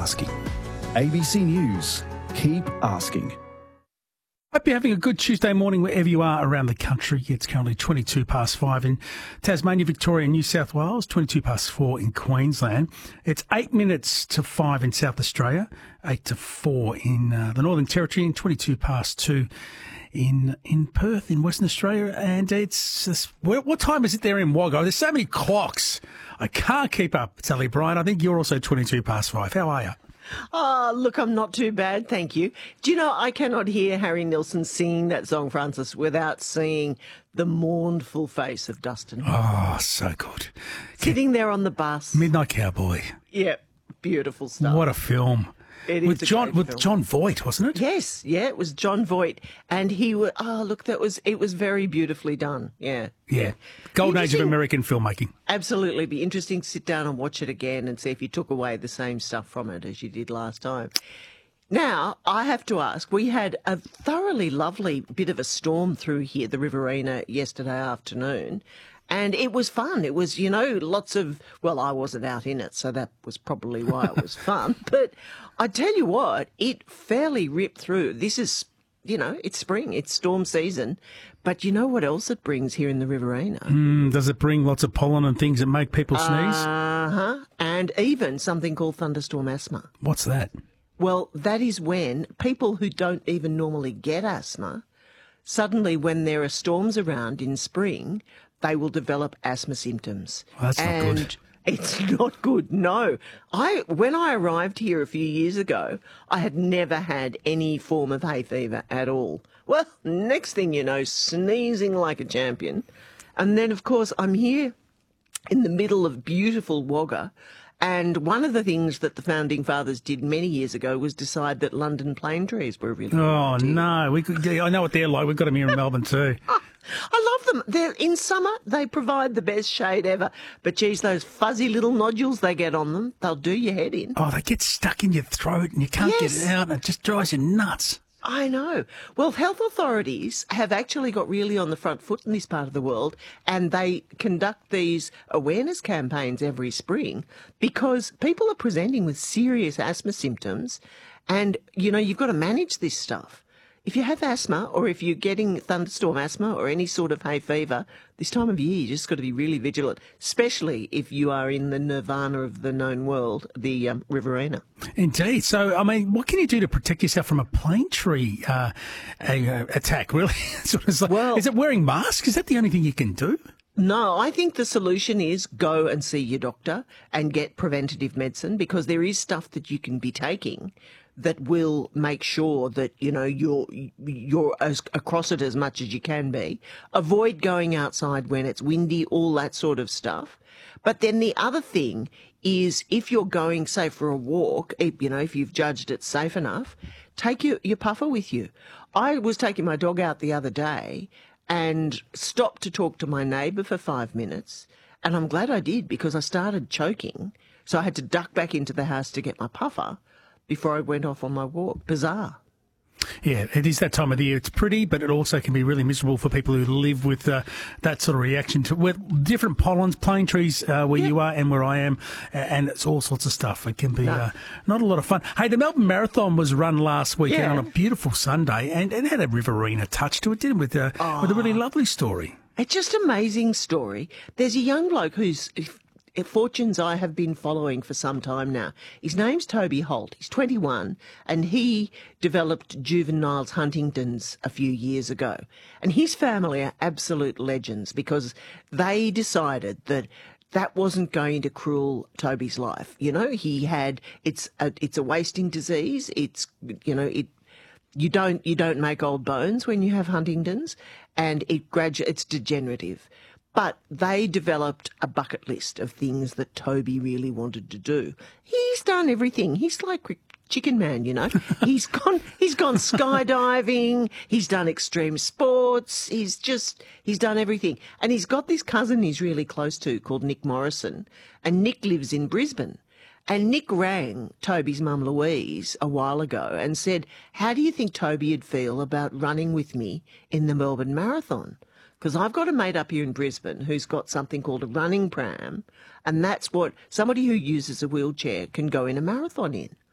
asking. ABC News. Keep asking. Hope you're having a good Tuesday morning wherever you are around the country. It's currently 22 past 5 in Tasmania, Victoria, New South Wales, 22 past 4 in Queensland. It's 8 minutes to 5 in South Australia, 8 to 4 in the Northern Territory, and 22 past 2 in Perth in Western Australia. And it's just, what time is it there in Wagga? There's so many clocks. I can't keep up, Sally Bryan. I think you're also 22 past 5. How are you? Oh, look, I'm not too bad, thank you. Do you know, I cannot hear Harry Nilsson singing that song, Francis, without seeing the mournful face of Dustin. Oh, so good. Sitting there on the bus. Midnight Cowboy. Yeah, beautiful stuff. What a film. It is with a John great with John Voight, wasn't it? Yes, yeah, it was John Voight, and he was. Oh, look, it was very beautifully done. Yeah, Golden age of American filmmaking. Absolutely, be interesting to sit down and watch it again and see if you took away the same stuff from it as you did last time. Now, I have to ask, we had a thoroughly lovely bit of a storm through here, the Riverina, yesterday afternoon. And it was fun. It was, lots of, well, I wasn't out in it, so that was probably why it was fun. But I tell you what, it fairly ripped through. This is, it's spring, it's storm season. But you know what else it brings here in the Riverina? Does it bring lots of pollen and things that make people sneeze? Uh-huh. And even something called thunderstorm asthma. What's that? Well, that is when people who don't even normally get asthma, suddenly when there are storms around in spring, they will develop asthma symptoms. Well, that's not good. It's not good, no. When I arrived here a few years ago, I had never had any form of hay fever at all. Well, next thing you know, sneezing like a champion. And then, of course, I'm here in the middle of beautiful Wagga. And one of the things that the Founding Fathers did many years ago was decide that London plane trees were really Oh, no. I know what they're like. We've got them here in Melbourne too. I love them. In summer, they provide the best shade ever. But, geez, those fuzzy little nodules they get on them, they'll do your head in. Oh, they get stuck in your throat and you can't get it out and it just drives you nuts. I know. Well, health authorities have actually got really on the front foot in this part of the world, and they conduct these awareness campaigns every spring because people are presenting with serious asthma symptoms, and, you've got to manage this stuff. If you have asthma or if you're getting thunderstorm asthma or any sort of hay fever, this time of year you just got to be really vigilant, especially if you are in the nirvana of the known world, the Riverina. Indeed. So, I mean, what can you do to protect yourself from a plane tree attack, really? Is it wearing masks? Is that the only thing you can do? No, I think the solution is go and see your doctor and get preventative medicine because there is stuff that you can be taking that will make sure that, you're across it as much as you can be. Avoid going outside when it's windy, all that sort of stuff. But then the other thing is if you're going, say, for a walk, if you've judged it safe enough, take your puffer with you. I was taking my dog out the other day and stopped to talk to my neighbour for 5 minutes. And I'm glad I did because I started choking. So I had to duck back into the house to get my puffer before I went off on my walk. Bizarre. Yeah, it is that time of the year. It's pretty, but it also can be really miserable for people who live with that sort of reaction to with different pollens, plane trees where you are and where I am, and it's all sorts of stuff. It can be not a lot of fun. Hey, the Melbourne Marathon was run last weekend on a beautiful Sunday, and it had a Riverina touch to it, didn't it, with a really lovely story. It's just an amazing story. There's a young bloke whose fortunes I have been following for some time now. His name's Toby Holt. He's 21 and he developed juvenile Huntington's a few years ago. And his family are absolute legends because they decided that wasn't going to cruel Toby's life. He had, it's a wasting disease. It's, you don't make old bones when you have Huntington's, and it's degenerative. But they developed a bucket list of things that Toby really wanted to do. He's done everything. He's like Chicken Man, He's gone skydiving. He's done extreme sports. He's done everything. And he's got this cousin he's really close to called Nick Morrison. And Nick lives in Brisbane. And Nick rang Toby's mum Louise a while ago and said, how do you think Toby'd feel about running with me in the Melbourne Marathon? Because I've got a mate up here in Brisbane who's got something called a running pram, and that's what somebody who uses a wheelchair can go in a marathon in.